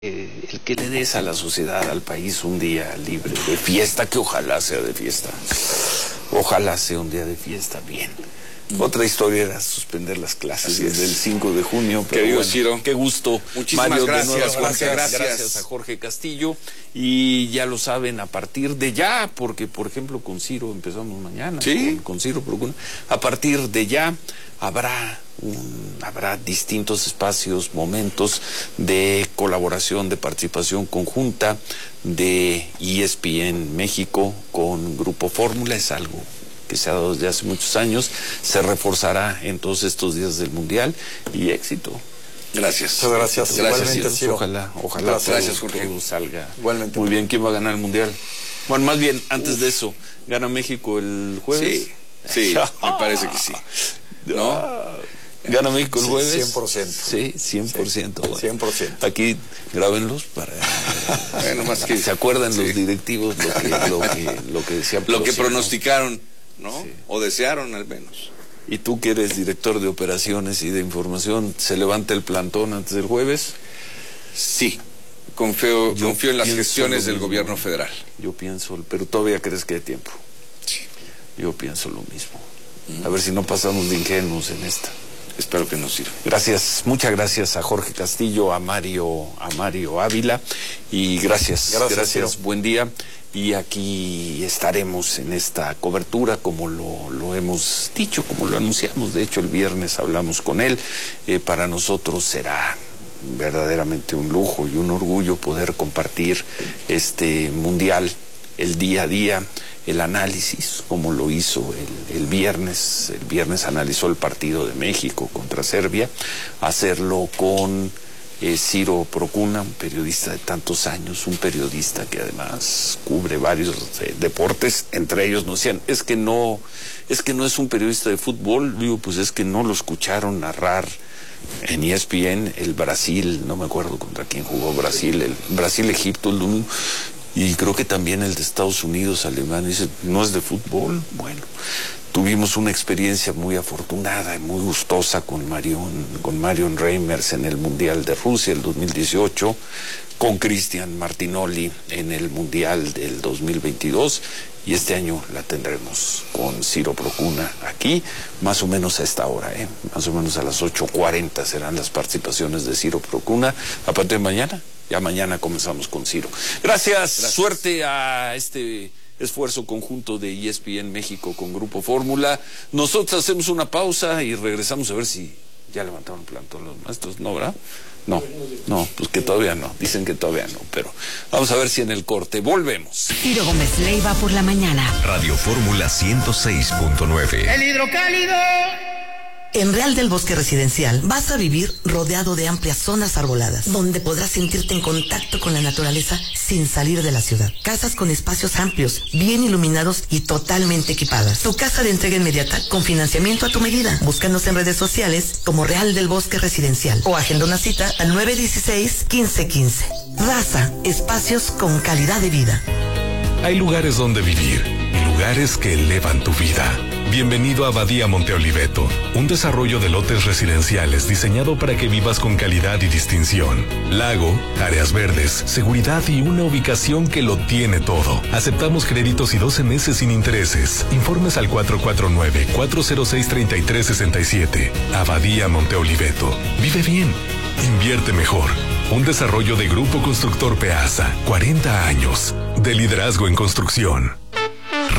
el que le des a la sociedad, al país, un día libre de fiesta, que ojalá sea de fiesta. Ojalá sea un día de fiesta, bien. Otra historia era suspender las clases desde el 5 de junio. Pero querido bueno, Ciro, qué gusto. Muchísimas Mario, gracias, gracias a Jorge Castillo. Y ya lo saben, a partir de ya, porque por ejemplo con Ciro empezamos mañana. ¿Sí? Con Ciro Procuna. A partir de ya habrá distintos espacios, momentos de colaboración, de participación conjunta de ESPN México con Grupo Fórmula. Es algo que se ha dado desde hace muchos años, se reforzará en todos estos días del Mundial y éxito. Gracias. Muchas gracias. Igualmente, Ciro. Ojalá gracias, Jorge. todo salga Igualmente. muy bien. ¿Quién va a ganar el Mundial? Bueno, más bien, antes de eso, ¿gana México el jueves? Sí, me parece que sí. ¿No? ¿Gana México el jueves? 100%. Sí, 100%. Bueno, 100%. Aquí grábenlos para Bueno, más que se acuerdan los directivos lo que decían. lo que pronosticaron, ¿no? Sí. O desearon al menos. Y tú que eres director de operaciones y de información, ¿se levanta el plantón antes del jueves? Sí. Confío en las gestiones del gobierno federal. Yo pienso, pero todavía crees que hay tiempo. Sí. Yo pienso lo mismo. A ver si no pasamos de ingenuos en esta. Espero que nos sirva. Gracias, muchas gracias a Jorge Castillo, a Mario Ávila, y gracias, Ciro. buen día. Y aquí estaremos en esta cobertura, como lo hemos dicho, como lo anunciamos. De hecho, el viernes hablamos con él. Para nosotros será verdaderamente un lujo y un orgullo poder compartir este Mundial, el día a día, el análisis, como lo hizo el viernes. El viernes analizó el partido de México contra Serbia, hacerlo con Ciro Procuna, un periodista de tantos años, un periodista que además cubre varios deportes. Entre ellos nos decían, es que no es un periodista de fútbol. Digo, pues es que no lo escucharon narrar en ESPN el Brasil, no me acuerdo contra quién jugó Brasil, el Brasil-Egipto, y creo que también el de Estados Unidos, Alemania. Dice, no es de fútbol. Bueno, tuvimos una experiencia muy afortunada y muy gustosa con Marion Reimers en el Mundial de Rusia el 2018, con Cristian Martinoli en el Mundial del 2022, y este año la tendremos con Ciro Procuna aquí, más o menos a esta hora, más o menos a las 8:40 serán las participaciones de Ciro Procuna. A partir de mañana, ya mañana comenzamos con Ciro. Gracias. Suerte a este esfuerzo conjunto de ESPN México con Grupo Fórmula. Nosotros hacemos una pausa y regresamos a ver si ya levantaron el plantón los maestros, ¿no, verdad? No, pues que todavía no, dicen que todavía no, pero vamos a ver si en el corte volvemos. Ciro Gómez Leiva por la mañana. Radio Fórmula 106.9. El hidrocálido. En Real del Bosque Residencial vas a vivir rodeado de amplias zonas arboladas, donde podrás sentirte en contacto con la naturaleza sin salir de la ciudad. Casas con espacios amplios, bien iluminados y totalmente equipadas. Tu casa de entrega inmediata con financiamiento a tu medida. Búscanos en redes sociales como Real del Bosque Residencial o agenda una cita al 916-1515. Raza, espacios con calidad de vida. Hay lugares donde vivir y lugares que elevan tu vida. Bienvenido a Abadía Monte Oliveto, un desarrollo de lotes residenciales diseñado para que vivas con calidad y distinción. Lago, áreas verdes, seguridad y una ubicación que lo tiene todo. Aceptamos créditos y 12 meses sin intereses. Informes al 449-406-3367. Abadía Monte Oliveto. Vive bien. Invierte mejor. Un desarrollo de Grupo Constructor Peasa. 40 años de liderazgo en construcción.